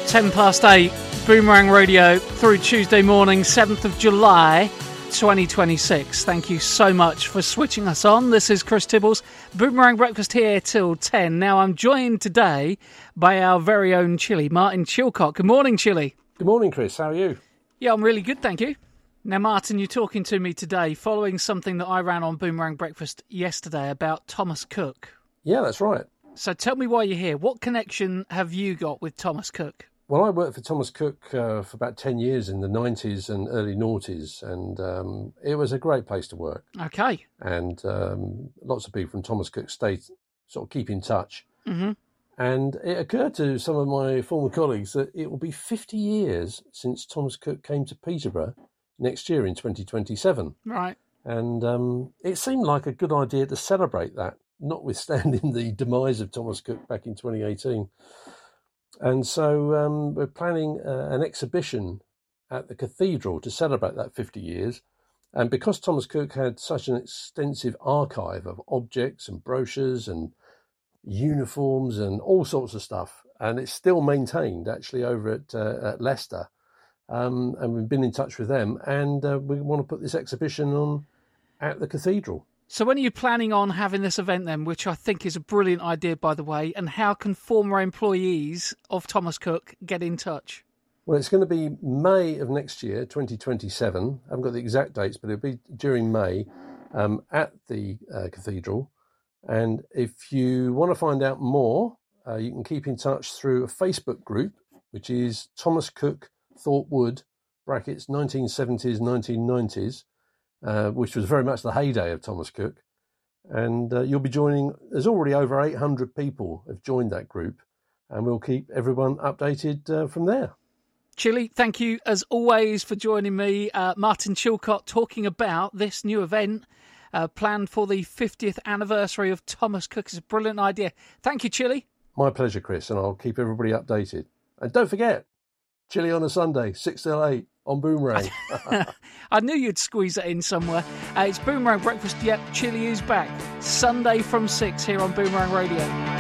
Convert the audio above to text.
10 past 8, Boomerang Radio through Tuesday morning, 7th of July, 2026. Thank you so much for switching us on. This is Chris Tibbles, Boomerang Breakfast here till 10. Now, I'm joined today by our very own Chili, Martin Chilcott. Good morning, Chili. Good morning, Chris. How are you? Yeah, I'm really good, thank you. Now, Martin, you're talking to me today following something that I ran on Boomerang Breakfast yesterday about Thomas Cook. Yeah, that's right. So tell me why you're here. What connection have you got with Thomas Cook? Well, I worked for Thomas Cook for about 10 years in the 90s and early noughties, and it was a great place to work. Okay. And lots of people from Thomas Cook State sort of keep in touch. Mm-hmm. And it occurred to some of my former colleagues that it will be 50 years since Thomas Cook came to Peterborough next year in 2027. Right. And it seemed like a good idea to celebrate that, notwithstanding the demise of Thomas Cook back in 2018. And so we're planning an exhibition at the cathedral to celebrate that 50 years. And because Thomas Cook had such an extensive archive of objects and brochures and uniforms and all sorts of stuff, and it's still maintained actually over at Leicester, and we've been in touch with them, and we want to put this exhibition on at the cathedral. So when are you planning on having this event then, which I think is a brilliant idea, by the way, and how can former employees of Thomas Cook get in touch? Well, it's going to be May of next year, 2027. I haven't got the exact dates, but it'll be during May at the cathedral. And if you want to find out more, you can keep in touch through a Facebook group, which is Thomas Cook Thorpe Wood, brackets 1970s, 1990s. Which was very much the heyday of Thomas Cook. And you'll be joining, there's already over 800 people have joined that group, and we'll keep everyone updated from there. Chili, thank you as always for joining me. Martin Chilcott talking about this new event planned for the 50th anniversary of Thomas Cook. It's a brilliant idea. Thank you, Chili. My pleasure, Chris, and I'll keep everybody updated. And don't forget, Chili on a Sunday, 6 till 8. On Boomerang. I knew you'd squeeze it in somewhere. It's Boomerang Breakfast. Yep, Chili is back. Sunday from 6 here on Boomerang Radio.